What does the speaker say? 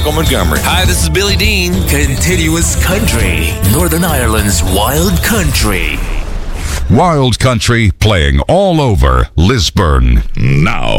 Montgomery. Hi, this is Billy Dean. Continuous Country. Northern Ireland's Wild Country. Wild Country playing all over Lisburn now.